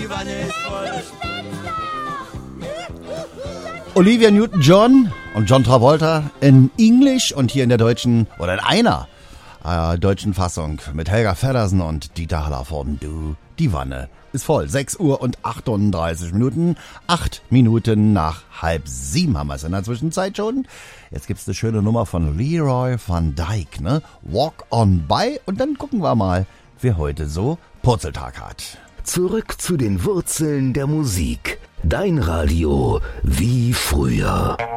die Wanne ist voll. Olivia Newton-John und John Travolta in Englisch und hier in der deutschen, oder in einer deutschen Fassung mit Helga Feddersen und Dieter Hallervorden. Du, die Wanne ist voll. 6 Uhr und 38 Minuten. 8 Minuten nach 6:30 haben wir es in der Zwischenzeit schon. Jetzt gibt's eine schöne Nummer von Leroy Van Dyke, ne? Walk on by. Und dann gucken wir mal, wer heute so Purzeltag hat. Zurück zu den Wurzeln der Musik. Dein Radio wie früher.